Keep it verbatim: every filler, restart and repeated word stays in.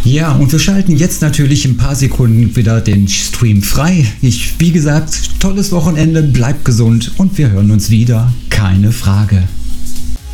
Ja, und wir schalten jetzt natürlich in ein paar Sekunden wieder den Stream frei. Ich, wie gesagt, tolles Wochenende, bleibt gesund und wir hören uns wieder, keine Frage.